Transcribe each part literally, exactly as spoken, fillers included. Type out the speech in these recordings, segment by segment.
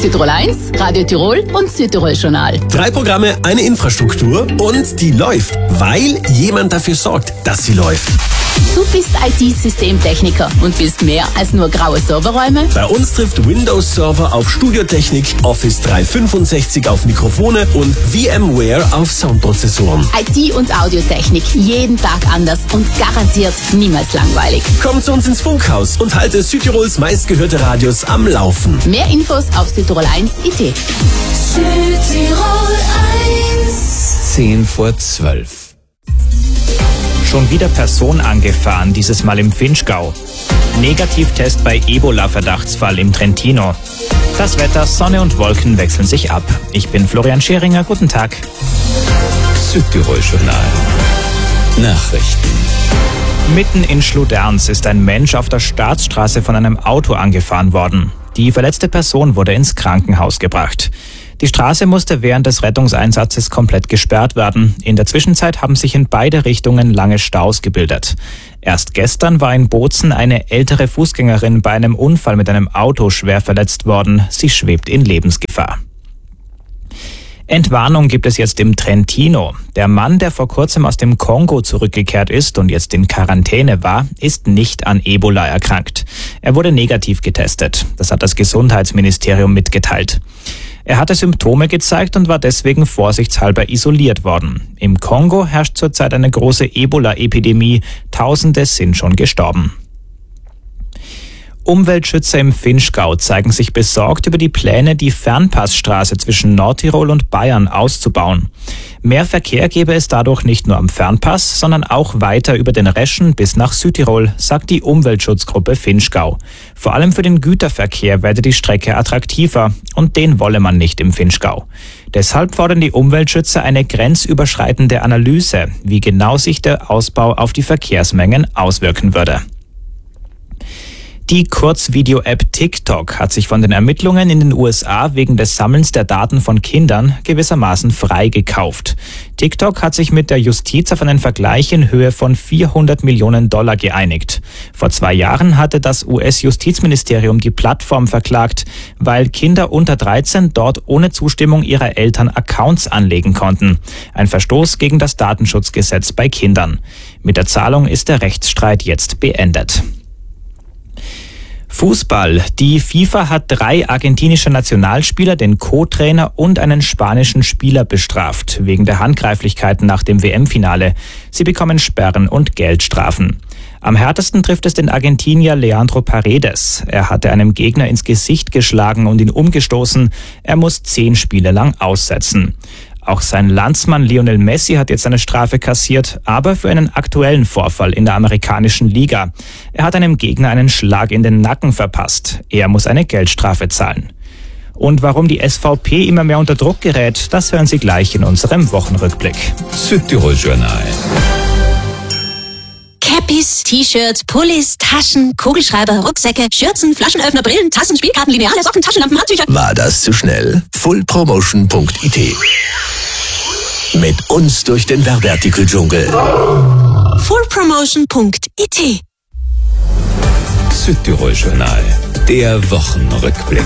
Südtirol eins, Radio Tirol und Südtirol Journal. Drei Programme, eine Infrastruktur und die läuft, weil jemand dafür sorgt, dass sie läuft. Du bist I T-Systemtechniker und willst mehr als nur graue Serverräume? Bei uns trifft Windows Server auf Studiotechnik, Office dreihundertfünfundsechzig auf Mikrofone und VMware auf Soundprozessoren. I T und Audiotechnik, jeden Tag anders und garantiert niemals langweilig. Komm zu uns ins Funkhaus und halte Südtirols meistgehörte Radios am Laufen. Mehr Infos auf Südtirol eins Punkt I T. Südtirol eins. Zehn vor zwölf. Schon wieder Person angefahren, dieses Mal im Vinschgau. Negativtest bei Ebola-Verdachtsfall im Trentino. Das Wetter, Sonne und Wolken wechseln sich ab. Ich bin Florian Scheringer, guten Tag. Südtirol Journal. Nachrichten. Mitten in Schluderns ist ein Mensch auf der Staatsstraße von einem Auto angefahren worden. Die verletzte Person wurde ins Krankenhaus gebracht. Die Straße musste während des Rettungseinsatzes komplett gesperrt werden. In der Zwischenzeit haben sich in beide Richtungen lange Staus gebildet. Erst gestern war in Bozen eine ältere Fußgängerin bei einem Unfall mit einem Auto schwer verletzt worden. Sie schwebt in Lebensgefahr. Entwarnung gibt es jetzt im Trentino. Der Mann, der vor kurzem aus dem Kongo zurückgekehrt ist und jetzt in Quarantäne war, ist nicht an Ebola erkrankt. Er wurde negativ getestet. Das hat das Gesundheitsministerium mitgeteilt. Er hatte Symptome gezeigt und war deswegen vorsichtshalber isoliert worden. Im Kongo herrscht zurzeit eine große Ebola-Epidemie. Tausende sind schon gestorben. Umweltschützer im Vinschgau zeigen sich besorgt über die Pläne, die Fernpassstraße zwischen Nordtirol und Bayern auszubauen. Mehr Verkehr gäbe es dadurch nicht nur am Fernpass, sondern auch weiter über den Reschen bis nach Südtirol, sagt die Umweltschutzgruppe Vinschgau. Vor allem für den Güterverkehr werde die Strecke attraktiver und den wolle man nicht im Vinschgau. Deshalb fordern die Umweltschützer eine grenzüberschreitende Analyse, wie genau sich der Ausbau auf die Verkehrsmengen auswirken würde. Die Kurzvideo-App TikTok hat sich von den Ermittlungen in den U S A wegen des Sammelns der Daten von Kindern gewissermaßen freigekauft. TikTok hat sich mit der Justiz auf einen Vergleich in Höhe von vierhundert Millionen Dollar geeinigt. Vor zwei Jahren hatte das U S-Justizministerium die Plattform verklagt, weil Kinder unter dreizehn dort ohne Zustimmung ihrer Eltern Accounts anlegen konnten. Ein Verstoß gegen das Datenschutzgesetz bei Kindern. Mit der Zahlung ist der Rechtsstreit jetzt beendet. Fußball. Die FIFA hat drei argentinische Nationalspieler, den Co-Trainer und einen spanischen Spieler bestraft, wegen der Handgreiflichkeiten nach dem W M-Finale. Sie bekommen Sperren und Geldstrafen. Am härtesten trifft es den Argentinier Leandro Paredes. Er hatte einem Gegner ins Gesicht geschlagen und ihn umgestoßen. Er muss zehn Spiele lang aussetzen. Auch sein Landsmann Lionel Messi hat jetzt eine Strafe kassiert, aber für einen aktuellen Vorfall in der amerikanischen Liga. Er hat einem Gegner einen Schlag in den Nacken verpasst. Er muss eine Geldstrafe zahlen. Und warum die S V P immer mehr unter Druck gerät, das hören Sie gleich in unserem Wochenrückblick. Südtirol Journal. Cappies, T-Shirts, Pullis, Taschen, Kugelschreiber, Rucksäcke, Schürzen, Flaschenöffner, Brillen, Tassen, Spielkarten, Lineale, Socken, Taschenlampen, Handtücher. War das zu schnell? full promotion punkt I T. Mit uns durch den Werbeartikeldschungel. full promotion punkt I T. Südtirol Journal. Der Wochenrückblick.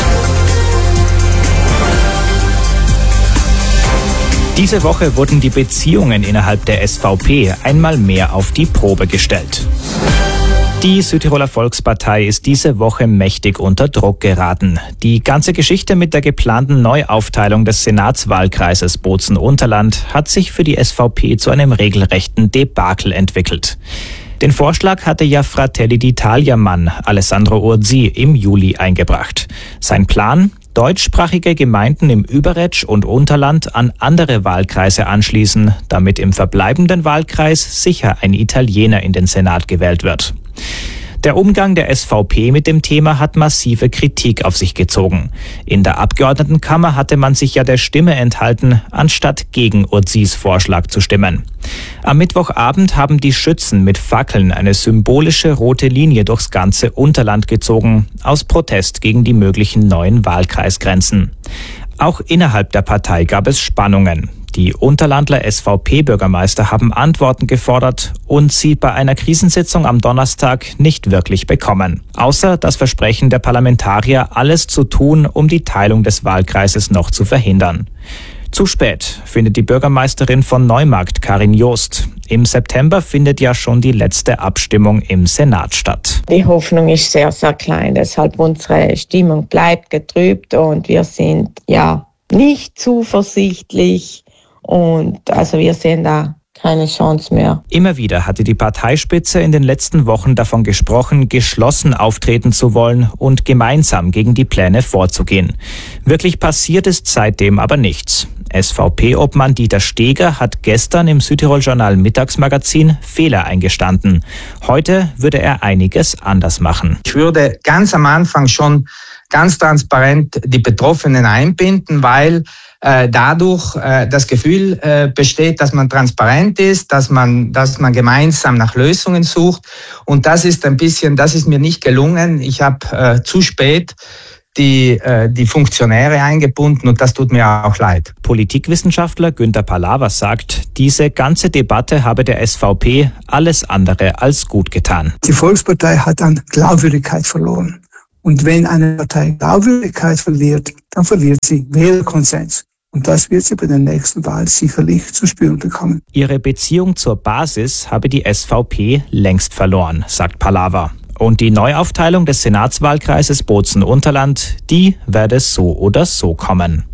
Diese Woche wurden die Beziehungen innerhalb der S V P einmal mehr auf die Probe gestellt. Die Südtiroler Volkspartei ist diese Woche mächtig unter Druck geraten. Die ganze Geschichte mit der geplanten Neuaufteilung des Senatswahlkreises Bozen-Unterland hat sich für die S V P zu einem regelrechten Debakel entwickelt. Den Vorschlag hatte ja Fratelli d'Italia-Mann Alessandro Urzi im Juli eingebracht. Sein Plan? Deutschsprachige Gemeinden im Überetsch und Unterland an andere Wahlkreise anschließen, damit im verbleibenden Wahlkreis sicher ein Italiener in den Senat gewählt wird. Der Umgang der S V P mit dem Thema hat massive Kritik auf sich gezogen. In der Abgeordnetenkammer hatte man sich ja der Stimme enthalten, anstatt gegen Urzis Vorschlag zu stimmen. Am Mittwochabend haben die Schützen mit Fackeln eine symbolische rote Linie durchs ganze Unterland gezogen, aus Protest gegen die möglichen neuen Wahlkreisgrenzen. Auch innerhalb der Partei gab es Spannungen. Die Unterlandler S V P-Bürgermeister haben Antworten gefordert und sie bei einer Krisensitzung am Donnerstag nicht wirklich bekommen. Außer das Versprechen der Parlamentarier, alles zu tun, um die Teilung des Wahlkreises noch zu verhindern. Zu spät, findet die Bürgermeisterin von Neumarkt, Karin Joost. Im September findet ja schon die letzte Abstimmung im Senat statt. Die Hoffnung ist sehr, sehr klein. Deshalb unsere Stimmung bleibt getrübt und wir sind ja nicht zuversichtlich. Und also wir sehen da keine Chance mehr. Immer wieder hatte die Parteispitze in den letzten Wochen davon gesprochen, geschlossen auftreten zu wollen und gemeinsam gegen die Pläne vorzugehen. Wirklich passiert ist seitdem aber nichts. S V P-Obmann Dieter Steger hat gestern im Südtirol-Journal Mittagsmagazin Fehler eingestanden. Heute würde er einiges anders machen. Ich würde ganz am Anfang schon ganz transparent die Betroffenen einbinden, weil äh, dadurch äh, das Gefühl äh, besteht, dass man transparent ist, dass man, dass man gemeinsam nach Lösungen sucht. Und das ist ein bisschen, das ist mir nicht gelungen. Ich habe äh, zu spät die, äh, die Funktionäre eingebunden und das tut mir auch leid. Politikwissenschaftler Günter Palawa sagt, diese ganze Debatte habe der S V P alles andere als gut getan. Die Volkspartei hat an Glaubwürdigkeit verloren. Und wenn eine Partei Glaubwürdigkeit verliert, dann verliert sie Wählerkonsens. Und das wird sie bei der nächsten Wahl sicherlich zu spüren bekommen. Ihre Beziehung zur Basis habe die S V P längst verloren, sagt Palawa. Und die Neuaufteilung des Senatswahlkreises Bozen-Unterland, die werde so oder so kommen.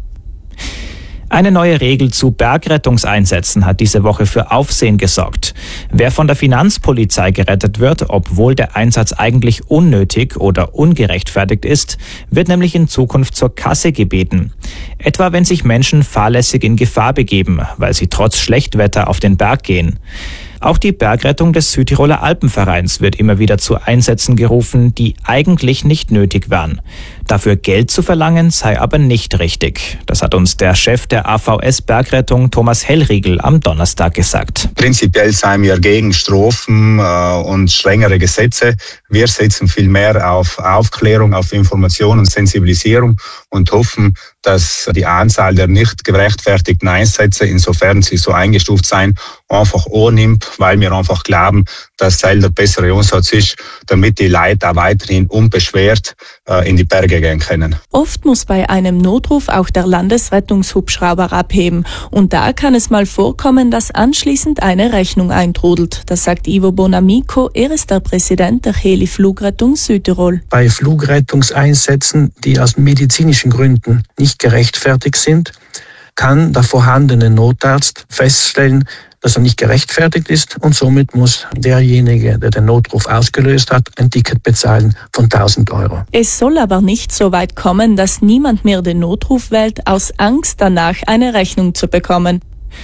Eine neue Regel zu Bergrettungseinsätzen hat diese Woche für Aufsehen gesorgt. Wer von der Finanzpolizei gerettet wird, obwohl der Einsatz eigentlich unnötig oder ungerechtfertigt ist, wird nämlich in Zukunft zur Kasse gebeten. Etwa wenn sich Menschen fahrlässig in Gefahr begeben, weil sie trotz Schlechtwetter auf den Berg gehen. Auch die Bergrettung des Südtiroler Alpenvereins wird immer wieder zu Einsätzen gerufen, die eigentlich nicht nötig wären. Dafür Geld zu verlangen sei aber nicht richtig. Das hat uns der Chef der A V S Bergrettung Thomas Hellriegel am Donnerstag gesagt. Prinzipiell seien wir gegen Strafen äh, und strengere Gesetze. Wir setzen viel mehr auf Aufklärung, auf Information und Sensibilisierung und hoffen, dass die Anzahl der nicht gerechtfertigten Einsätze, insofern sie so eingestuft sein, einfach annimmt, weil wir einfach glauben, dass Teil der bessere Ansatz ist, damit die Leute auch weiterhin unbeschwert äh, in die Berge gehen können. Oft muss bei einem Notruf auch der Landesrettungshubschrauber abheben. Und da kann es mal vorkommen, dass anschließend eine Rechnung eintrudelt. Das sagt Ivo Bonamico, er ist der Präsident der Heli-Flugrettung Südtirol. Bei Flugrettungseinsätzen, die aus medizinischen Gründen nicht gerechtfertigt sind, kann der vorhandene Notarzt feststellen, dass er nicht gerechtfertigt ist und somit muss derjenige, der den Notruf ausgelöst hat, ein Ticket bezahlen von tausend Euro. Es soll aber nicht so weit kommen, dass niemand mehr den Notruf wählt, aus Angst danach eine Rechnung zu bekommen.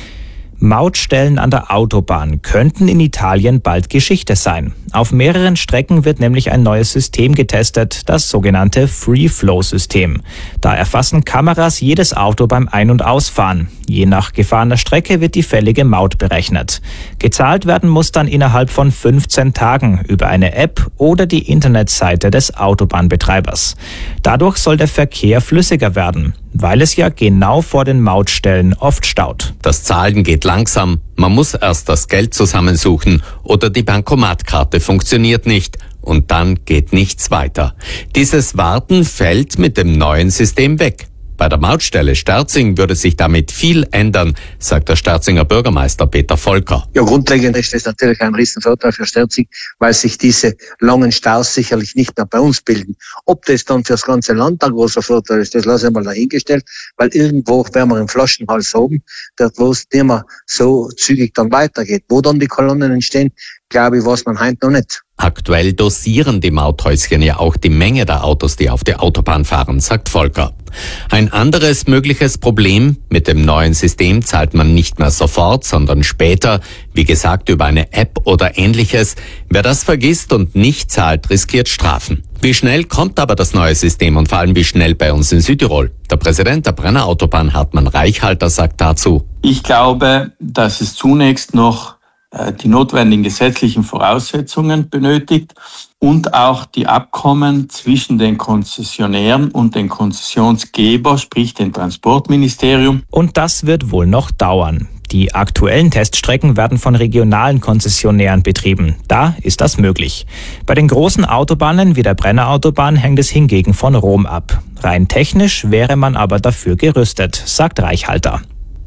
Mautstellen an der Autobahn könnten in Italien bald Geschichte sein. Auf mehreren Strecken wird nämlich ein neues System getestet, das sogenannte Free-Flow-System. Da erfassen Kameras jedes Auto beim Ein- und Ausfahren. Je nach gefahrener Strecke wird die fällige Maut berechnet. Gezahlt werden muss dann innerhalb von fünfzehn Tagen über eine App oder die Internetseite des Autobahnbetreibers. Dadurch soll der Verkehr flüssiger werden, weil es ja genau vor den Mautstellen oft staut. Das Zahlen geht langsam, man muss erst das Geld zusammensuchen oder die Bankomatkarte funktioniert nicht und dann geht nichts weiter. Dieses Warten fällt mit dem neuen System weg. Bei der Mautstelle Sterzing würde sich damit viel ändern, sagt der Sterzinger Bürgermeister Peter Volker. Ja, grundlegend ist das natürlich ein Riesenvorteil für Sterzing, weil sich diese langen Staus sicherlich nicht mehr bei uns bilden. Ob das dann für das ganze Land ein großer Vorteil ist, das lasse ich mal dahingestellt, weil irgendwo werden wir einen Flaschenhals haben, dort wo es nicht mehr so zügig dann weitergeht. Wo dann die Kolonnen entstehen, glaube ich, weiß man heute noch nicht. Aktuell dosieren die Mauthäuschen ja auch die Menge der Autos, die auf die Autobahn fahren, sagt Volker. Ein anderes mögliches Problem: Mit dem neuen System zahlt man nicht mehr sofort, sondern später, wie gesagt über eine App oder ähnliches. Wer das vergisst und nicht zahlt, riskiert Strafen. Wie schnell kommt aber das neue System und vor allem wie schnell bei uns in Südtirol? Der Präsident der Brenner Autobahn, Hartmann Reichhalter, sagt dazu: Ich glaube, dass es zunächst noch die notwendigen gesetzlichen Voraussetzungen benötigt. und auch die Abkommen zwischen den Konzessionären und den Konzessionsgeber, sprich dem Transportministerium. Und das wird wohl noch dauern. Die aktuellen Teststrecken werden von regionalen Konzessionären betrieben. Da ist das möglich. Bei den großen Autobahnen wie der Brennerautobahn hängt es hingegen von Rom ab. Rein technisch wäre man aber dafür gerüstet, sagt Reichhalter.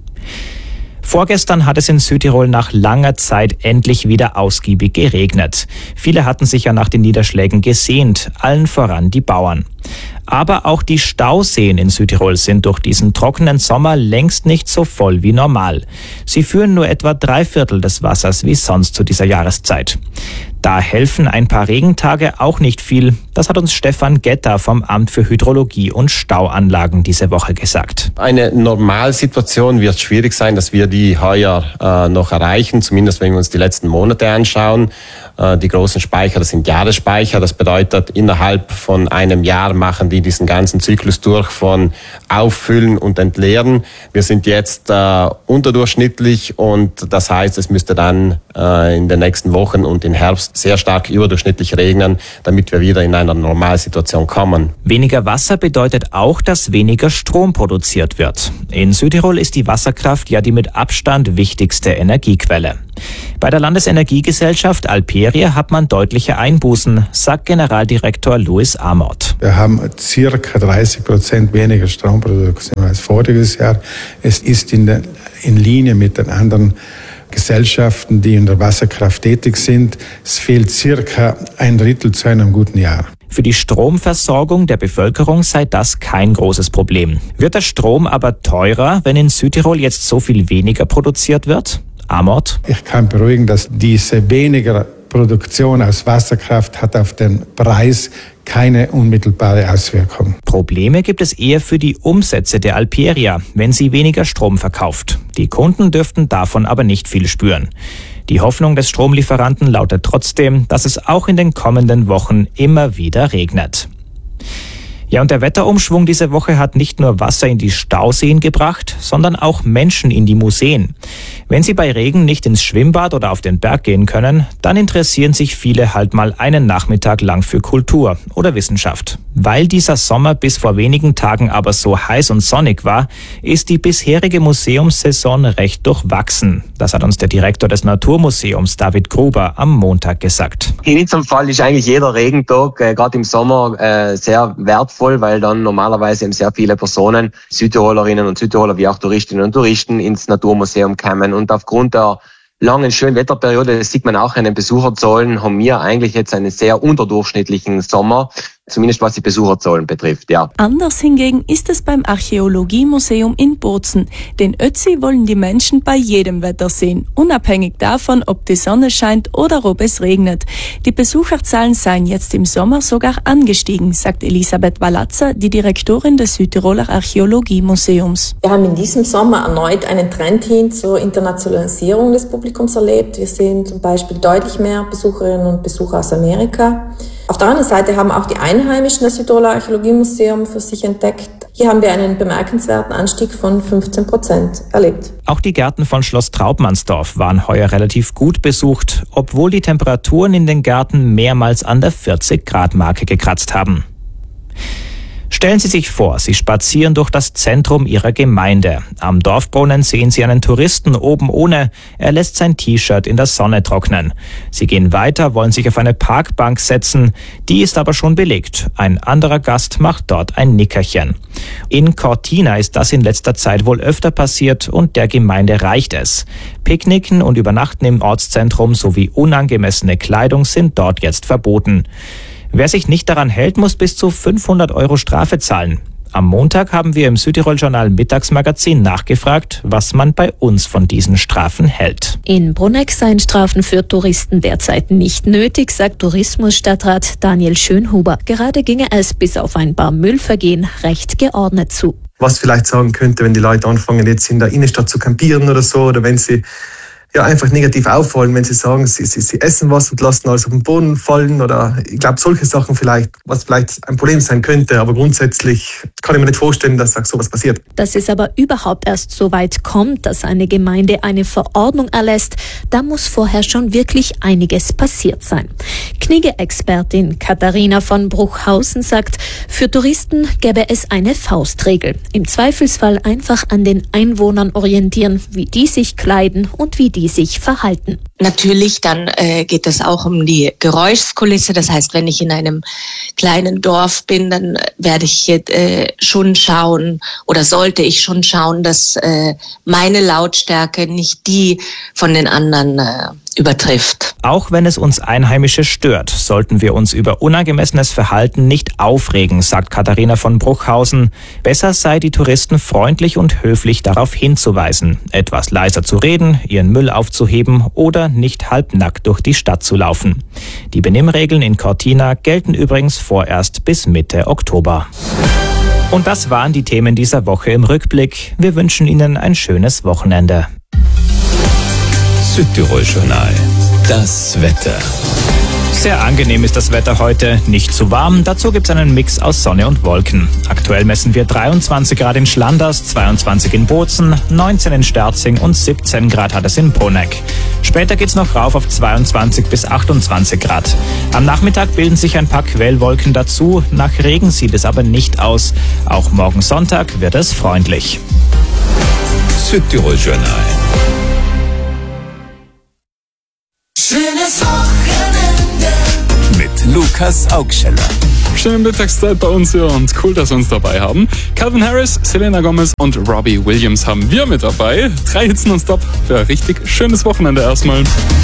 Vorgestern hat es in Südtirol nach langer Zeit endlich wieder ausgiebig geregnet. Viele hatten sich ja nach den Niederschlägen gesehnt, allen voran die Bauern. Aber auch die Stauseen in Südtirol sind durch diesen trockenen Sommer längst nicht so voll wie normal. Sie führen nur etwa drei Viertel des Wassers wie sonst zu dieser Jahreszeit. Da helfen ein paar Regentage auch nicht viel. Das hat uns Stefan Getter vom Amt für Hydrologie und Stauanlagen diese Woche gesagt. Eine Normalsituation wird schwierig sein, dass wir die heuer äh, noch erreichen, zumindest wenn wir uns die letzten Monate anschauen. Äh, die großen Speicher, das sind Jahresspeicher. Das bedeutet, innerhalb von einem Jahr machen die diesen ganzen Zyklus durch von Auffüllen und Entleeren. Wir sind jetzt äh, unterdurchschnittlich und das heißt, es müsste dann äh, in den nächsten Wochen und im Herbst sehr stark überdurchschnittlich regnen, damit wir wieder in eine Normalsituation kommen. Weniger Wasser bedeutet auch, dass weniger Strom produziert wird. In Südtirol ist die Wasserkraft ja die mit Abstand wichtigste Energiequelle. Bei der Landesenergiegesellschaft Alperia hat man deutliche Einbußen, sagt Generaldirektor Louis Amort. Wir haben circa dreißig Prozent weniger Stromproduktion als voriges Jahr. Es ist in, der, in Linie mit den anderen Gesellschaften, die in der Wasserkraft tätig sind. Es fehlt circa ein Drittel zu einem guten Jahr. Für die Stromversorgung der Bevölkerung sei das kein großes Problem. Wird der Strom aber teurer, wenn in Südtirol jetzt so viel weniger produziert wird? Amort? Ich kann beruhigen, dass diese weniger Produktion aus Wasserkraft hat auf den Preis keine unmittelbare Auswirkung. Probleme gibt es eher für die Umsätze der Alperia, wenn sie weniger Strom verkauft. Die Kunden dürften davon aber nicht viel spüren. Die Hoffnung des Stromlieferanten lautet trotzdem, dass es auch in den kommenden Wochen immer wieder regnet. Ja, und der Wetterumschwung diese Woche hat nicht nur Wasser in die Stauseen gebracht, sondern auch Menschen in die Museen. Wenn sie bei Regen nicht ins Schwimmbad oder auf den Berg gehen können, dann interessieren sich viele halt mal einen Nachmittag lang für Kultur oder Wissenschaft. Weil dieser Sommer bis vor wenigen Tagen aber so heiß und sonnig war, ist die bisherige Museumssaison recht durchwachsen. Das hat uns der Direktor des Naturmuseums, David Gruber, am Montag gesagt. In unserem Fall ist eigentlich jeder Regentag, äh, gerade im Sommer, äh, sehr wertvoll, weil dann normalerweise eben sehr viele Personen, Südtirolerinnen und Südtiroler wie auch Touristinnen und Touristen, ins Naturmuseum kommen. Und aufgrund der langen schönen Wetterperiode, das sieht man auch in den Besucherzahlen, haben wir eigentlich jetzt einen sehr unterdurchschnittlichen Sommer, zumindest was die Besucherzahlen betrifft, ja. Anders hingegen ist es beim Archäologiemuseum in Bozen. Den Ötzi wollen die Menschen bei jedem Wetter sehen, unabhängig davon, ob die Sonne scheint oder ob es regnet. Die Besucherzahlen seien jetzt im Sommer sogar angestiegen, sagt Elisabeth Walazza, die Direktorin des Südtiroler Archäologiemuseums. Wir haben in diesem Sommer erneut einen Trend hin zur Internationalisierung des Publikums erlebt. Wir sehen zum Beispiel deutlich mehr Besucherinnen und Besucher aus Amerika. Auf der anderen Seite haben auch die Einheimischen das Südtiroler Archäologiemuseum für sich entdeckt. Hier haben wir einen bemerkenswerten Anstieg von fünfzehn Prozent erlebt. Auch die Gärten von Schloss Traubmannsdorf waren heuer relativ gut besucht, obwohl die Temperaturen in den Gärten mehrmals an der vierzig Grad Marke gekratzt haben. Stellen Sie sich vor, Sie spazieren durch das Zentrum Ihrer Gemeinde. Am Dorfbrunnen sehen Sie einen Touristen oben ohne. Er lässt sein T-Shirt in der Sonne trocknen. Sie gehen weiter, wollen sich auf eine Parkbank setzen. Die ist aber schon belegt. Ein anderer Gast macht dort ein Nickerchen. In Cortina ist das in letzter Zeit wohl öfter passiert und der Gemeinde reicht es. Picknicken und Übernachten im Ortszentrum sowie unangemessene Kleidung sind dort jetzt verboten. Wer sich nicht daran hält, muss bis zu fünfhundert Euro Strafe zahlen. Am Montag haben wir im Südtirol-Journal Mittagsmagazin nachgefragt, was man bei uns von diesen Strafen hält. In Bruneck seien Strafen für Touristen derzeit nicht nötig, sagt Tourismusstadtrat Daniel Schönhuber. Gerade ginge es bis auf ein paar Müllvergehen recht geordnet zu. Was vielleicht sagen könnte, wenn die Leute anfangen, jetzt in der Innenstadt zu campieren oder so, oder wenn sie ja einfach negativ auffallen, wenn sie sagen, sie, sie, sie essen was und lassen alles auf den Boden fallen oder ich glaube solche Sachen vielleicht, was vielleicht ein Problem sein könnte, aber grundsätzlich kann ich mir nicht vorstellen, dass da sowas passiert. Dass es aber überhaupt erst so weit kommt, dass eine Gemeinde eine Verordnung erlässt, da muss vorher schon wirklich einiges passiert sein. Knigge-Expertin Katharina von Bruchhausen sagt, für Touristen gäbe es eine Faustregel. Im Zweifelsfall einfach an den Einwohnern orientieren, wie die sich kleiden und wie die sich verhalten. Natürlich, dann äh, geht es auch um die Geräuschkulisse. Das heißt, wenn ich in einem kleinen Dorf bin, dann werde ich äh, schon schauen oder sollte ich schon schauen, dass äh, meine Lautstärke nicht die von den anderen äh, übertrifft. Auch wenn es uns Einheimische stört, sollten wir uns über unangemessenes Verhalten nicht aufregen, sagt Katharina von Bruchhausen. Besser sei, die Touristen freundlich und höflich darauf hinzuweisen, etwas leiser zu reden, ihren Müll aufzuheben oder nicht halbnackt durch die Stadt zu laufen. Die Benimmregeln in Cortina gelten übrigens vorerst bis Mitte Oktober. Und das waren die Themen dieser Woche im Rückblick. Wir wünschen Ihnen ein schönes Wochenende. Südtirol-Journal. Das Wetter. Sehr angenehm ist das Wetter heute, nicht zu warm. Dazu gibt es einen Mix aus Sonne und Wolken. Aktuell messen wir dreiundzwanzig Grad in Schlanders, zweiundzwanzig in Bozen, neunzehn in Sterzing und siebzehn Grad hat es in Poneck. Später geht's noch rauf auf zweiundzwanzig bis achtundzwanzig Grad. Am Nachmittag bilden sich ein paar Quellwolken dazu. Nach Regen sieht es aber nicht aus. Auch morgen Sonntag wird es freundlich. Südtirol-Journal. Schönes Wochenende mit Lukas Augscheller. Schöne Mittagszeit bei uns hier und cool, dass wir uns dabei haben. Calvin Harris, Selena Gomez und Robbie Williams haben wir mit dabei. Drei Hits nonstop für ein richtig schönes Wochenende erstmal.